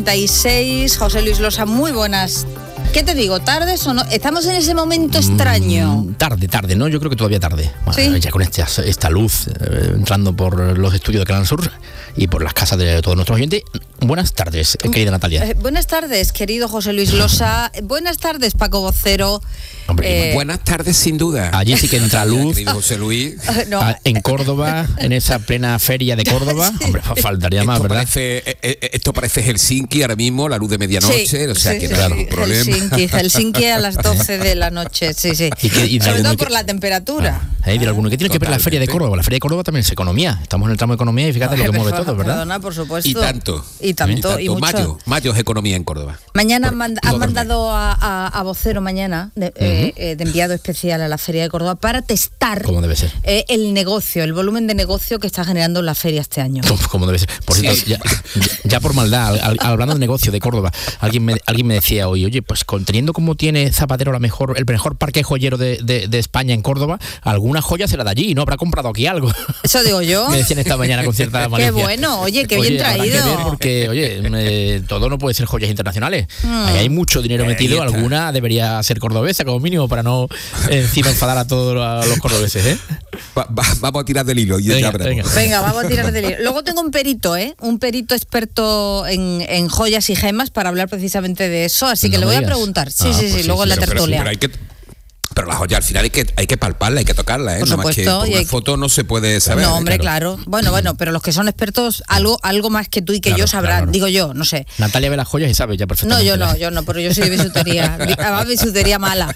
36, José Luis Losa, muy buenas. ¿Qué te digo? ¿Tardes o no? Estamos en ese momento extraño. Tarde, ¿no? Yo creo que todavía tarde. Bueno, ¿sí? Ya con esta luz entrando por los estudios de Canal Sur y por las casas de todos nuestros oyentes. Buenas tardes, querida Natalia. Buenas tardes, querido José Luis Losa. Buenas tardes, Paco Vocero. Hombre, buenas tardes, sin duda. Allí sí que entra luz. Querido José Luis. En Córdoba, en esa plena feria de Córdoba. Sí. Hombre, faltaría más, ¿verdad? Esto parece Helsinki ahora mismo, la luz de medianoche. Sí, o sea, sí, que sí, no hay sí, ningún problema. Helsinki a las 12 de la noche, sí. Y sobre todo por la temperatura. ¿Qué tiene que ver la feria de Córdoba? La feria de Córdoba también es economía. Estamos en el tramo de economía y fíjate lo que mueve todo, ¿verdad? Perdona, por supuesto. Y tanto. Y mucho. Mayo es economía en Córdoba. Mañana han mandado a Vocero mañana de enviado especial a la feria de Córdoba para testar como debe ser el negocio, el volumen de negocio que está generando la feria este año. Como debe ser. Por cierto, ya por maldad, hablando de negocio de Córdoba, alguien me decía hoy, oye, pues teniendo como tiene Zapatero el mejor parque joyero de España en Córdoba, alguna joya será de allí, ¿no? Habrá comprado aquí algo. Eso digo yo. Me decían esta mañana con cierta malicia. Qué bueno, oye, qué bien traído. Que ver porque, todo no puede ser joyas internacionales. Ahí hay mucho dinero metido, alguna debería ser cordobesa como mínimo para no encima enfadar a todos los cordobeses, ¿eh? Vamos a tirar del hilo. Venga, vamos a tirar del hilo. Luego tengo un perito, un perito experto en joyas y gemas para hablar precisamente de eso, así que le voy a preguntar. Sí, luego en la tertulia. Pero la joya al final hay que palparla, hay que tocarla, Por nada más que por una foto no se puede saber. No, hombre, claro. Bueno, pero los que son expertos, algo más que tú y que yo sabrán, digo yo, no sé. Natalia ve las joyas y sabe ya perfectamente. No, yo no, pero yo soy de bisutería. Además, bisutería mala.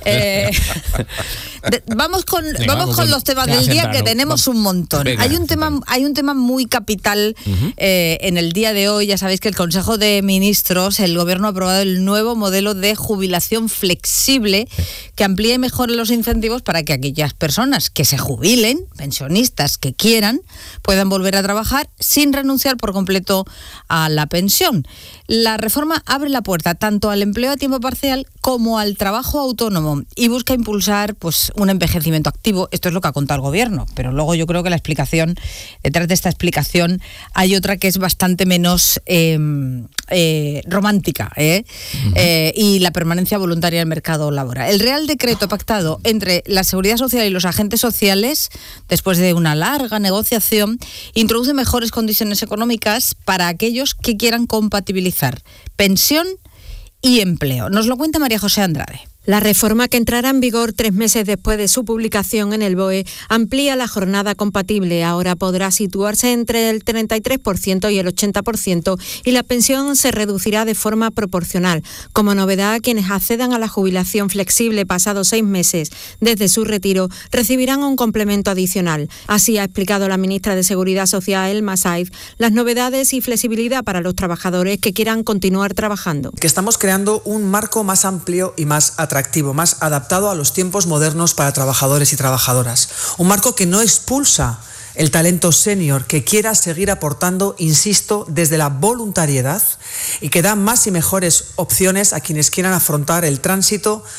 Vamos con los temas del día, que tenemos un montón. Venga, hay un tema muy capital en el día de hoy. Ya sabéis que el Consejo de Ministros, el Gobierno ha aprobado el nuevo modelo de jubilación flexible que amplía y mejore los incentivos para que aquellas personas que se jubilen, pensionistas que quieran, puedan volver a trabajar sin renunciar por completo a la pensión. La reforma abre la puerta tanto al empleo a tiempo parcial como al trabajo autónomo y busca impulsar un envejecimiento activo. Esto es lo que ha contado el Gobierno, pero luego yo creo que detrás de esta explicación hay otra que es bastante menos romántica, y la permanencia voluntaria en el mercado laboral. El Real Decreto pactado entre la Seguridad Social y los agentes sociales, después de una larga negociación, introduce mejores condiciones económicas para aquellos que quieran compatibilizar pensión y empleo. Nos lo cuenta María José Andrade. La reforma, que entrará en vigor 3 meses después de su publicación en el BOE, amplía la jornada compatible. Ahora podrá situarse entre el 33% y el 80% y la pensión se reducirá de forma proporcional. Como novedad, quienes accedan a la jubilación flexible pasados 6 meses desde su retiro recibirán un complemento adicional. Así ha explicado la ministra de Seguridad Social, Elma Saiz, las novedades y flexibilidad para los trabajadores que quieran continuar trabajando. Que estamos creando un marco más amplio y más atractivo, más adaptado a los tiempos modernos para trabajadores y trabajadoras. Un marco que no expulsa el talento senior, que quiera seguir aportando, insisto, desde la voluntariedad, y que da más y mejores opciones a quienes quieran afrontar el tránsito